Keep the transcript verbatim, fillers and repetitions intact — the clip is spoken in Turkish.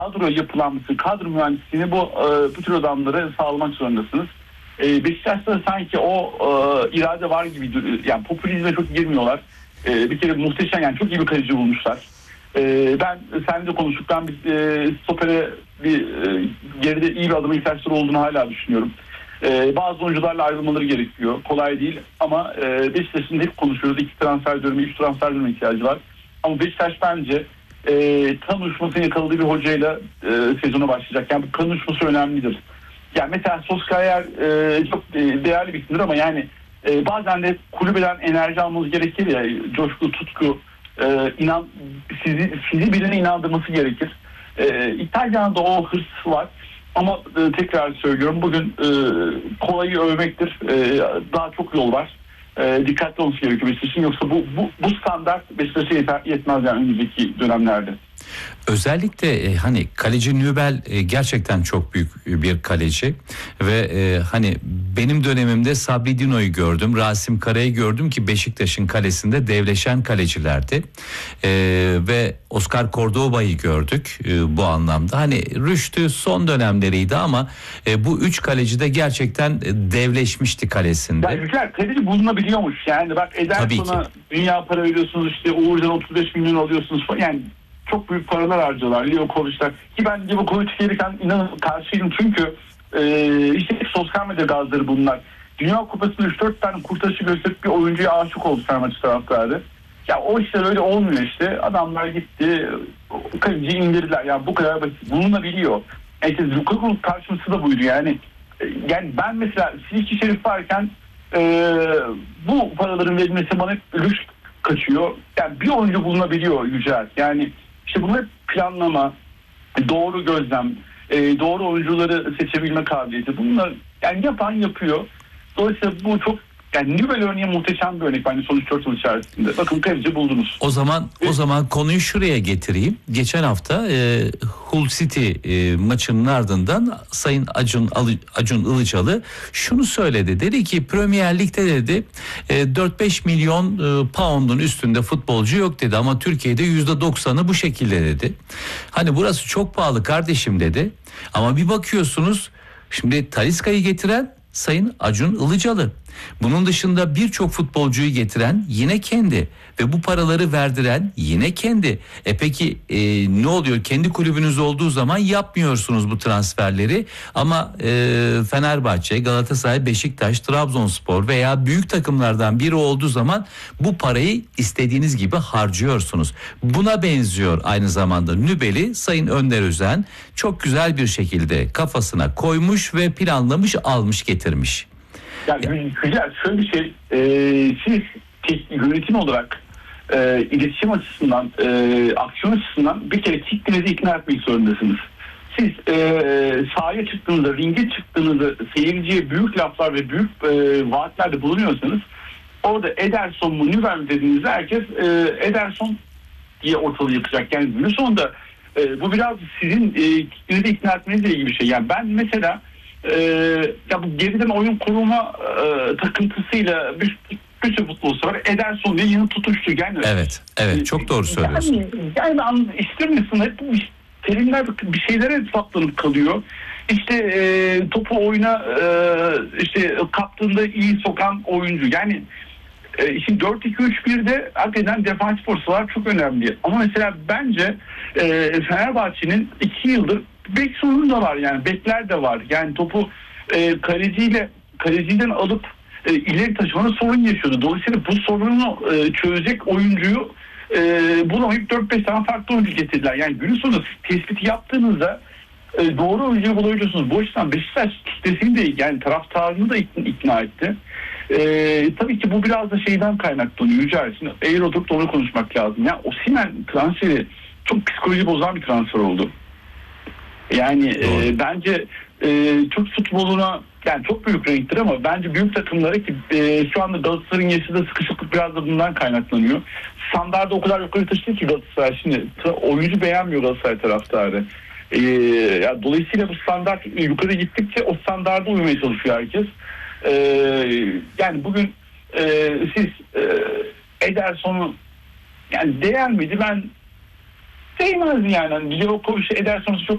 kadro yapılanması, kadro mühendisliğini bu e, bu tür adamlara sağlamak zorundasınız. E, Beşiktaş'ta sanki o e, irade var gibi, yani popülizme çok girmiyorlar. E, bir kere muhteşem, yani çok iyi bir kaleci bulmuşlar. E, ben seninle konuştuktan bir e, stopere bir e, geride iyi bir adama ihtiyaçları olduğunu hala düşünüyorum. E, bazı oyuncularla ayrılmaları gerekiyor. Kolay değil ama e, Beşiktaş'ın hep konuşuyoruz. İki transfer dönemi, üç transfer dönemi ihtiyacı var. Ama Beşiktaş bence e, kan uyuşmasını yakaladığı bir hocayla e, sezona başlayacak. Yani bu kan uyuşması önemlidir. Yani mesela Solskjaer e, çok e, değerli bir isimdir ama yani e, bazen de kulübeden enerji almanız gerekir ya, coşku, tutku, e, inan, sizi, sizi birine inandırması gerekir. E, İtalya'da o hırs var. Ama e, tekrar söylüyorum, bugün e, kolayı övmektir. E, daha çok yol var. E, dikkatli olması gerekiyor Beşiktaş'ın. Yoksa bu, bu, bu standart Beşiktaş'a yeter, yetmez yani önümüzdeki dönemlerde. Özellikle e, hani kaleci Nübel e, gerçekten çok büyük bir kaleci ve e, hani benim dönemimde Sabri Dino'yu gördüm, Rasim Kara'yı gördüm ki Beşiktaş'ın kalesinde devleşen kalecilerdi. E, ve Oscar Cordoba'yı gördük e, bu anlamda. Hani Rüştü son dönemleriydi ama e, bu üç kaleci de gerçekten e, devleşmişti kalesinde. Ya güzel, kaleci bulunabiliyormuş. Yani bak, Ederson'a dünya para veriyorsunuz, işte Uğurcan otuz beş milyon alıyorsunuz falan. Yani çok büyük paralar harcıyorlar Livakovic'ler. Ki ben Livakovic gelirken inanın karşıydım, çünkü e, işte sosyal medya gazları bunlar. Dünya Kupası'nda üç dört tane kurtarışı gösterip bir oyuncuya aşık oldu Fenerbahçe taraftarı. Ya o işler öyle olmuyor işte. Adamlar gitti, kaleciyi indirdiler. Yani bu kadar basit. Bulunabiliyor. İşte Lukaku'nun karşılısı da buydu yani. Yani ben mesela Siliki Şerif varken e, bu paraların verilmesi bana hep lüks kaçıyor. Yani bir oyuncu bulunabiliyor Yücel. Yani işte bunu hep planlama, doğru gözlem, e, doğru oyuncuları seçebilme kabiliyeti. Bunlar yani yapan yapıyor. Dolayısıyla bu çok, yani Nübel örneği muhteşem bir örnek bence sonuç dört yıl içerisinde. Bakın kaleci buldunuz. O zaman o zaman konuyu şuraya getireyim. Geçen hafta e, Hull City e, maçının ardından Sayın Acun Acun Ilıcalı şunu söyledi. Dedi ki Premier Lig'de dedi e, dört beş milyon e, pound'un üstünde futbolcu yok dedi ama Türkiye'de yüzde doksanı bu şekilde dedi. Hani burası çok pahalı kardeşim dedi. Ama bir bakıyorsunuz şimdi Talisca'yı getiren Sayın Acun Ilıcalı. Bunun dışında birçok futbolcuyu getiren yine kendi ve bu paraları verdiren yine kendi. E peki e, ne oluyor? Kendi kulübünüz olduğu zaman yapmıyorsunuz bu transferleri ama e, Fenerbahçe, Galatasaray, Beşiktaş, Trabzonspor veya büyük takımlardan biri olduğu zaman bu parayı istediğiniz gibi harcıyorsunuz. Buna benziyor aynı zamanda Nübel'i Sayın Önder Özen çok güzel bir şekilde kafasına koymuş ve planlamış, almış, getirmiş. Yani güzel, şöyle bir şey, e, siz yönetim olarak e, iletişim açısından, e, aksiyon açısından bir kere kitlenizi ikna etmek zorundasınız. Siz e, sahaya çıktığınızda, ringe çıktığınızda seyirciye büyük laflar ve büyük e, vaatlerde bulunuyorsanız orada Ederson mu Nübel mi dediğinizde herkes e, Ederson diye ortalığı yakacak. Yani günün sonunda e, bu biraz sizin e, kitlenizi ikna etmenizle ilgili bir şey. Yani ben mesela Ee, ya bu geriden oyun kurma e, takıntısıyla bir, bir sürü futbolcu var. Ederson diye yine tutuştu. Yani, evet, evet çok doğru söylüyorsun. Yani, yani istiyorsun hep terimler bir şeylere saplanıp kalıyor. İşte e, topu oyuna e, işte kaptığında iyi sokan oyuncu. Yani e, şimdi dört iki üç birde hakikaten defansif ortalar çok önemli. Ama mesela bence e, Fenerbahçe'nin iki yıldır bek sorunu da var, yani bekler de var. Yani topu e, kaleciyle kaleciden alıp e, ileri taşımada sorun yaşıyordu. Dolayısıyla bu sorunu e, çözecek oyuncuyu e, bulamayıp dört beş tane farklı oyuncu getirdiler. Yani günün sonunda tespiti yaptığınızda e, doğru oyuncuyu bulabiliyorsunuz. Bu açıdan Beşiktaş kitlesini de, yani taraftarını da ikna etti. E, tabii ki bu biraz da şeyden kaynaklanıyor. Yücel, şimdi eğer oturup doğru konuşmak lazım. Yani Osimhen transferi çok psikoloji bozan bir transfer oldu. Yani e, bence e, Türk futboluna yani çok büyük renktir ama bence büyük takımlara ki e, şu anda Galatasaray'ın yaşadığı sıkışıklık biraz da bundan kaynaklanıyor. Standardı o kadar yukarı taşıdı ki Galatasaray, şimdi oyuncu beğenmiyor Galatasaray taraftarı. E, yani dolayısıyla bu standart yukarı gittikçe o standarda uymaya çalışıyor herkes. E, yani bugün e, siz e, Ederson'u yani değer miydi? Ben değmezdi yani. Livakovic'e Ederson'u çok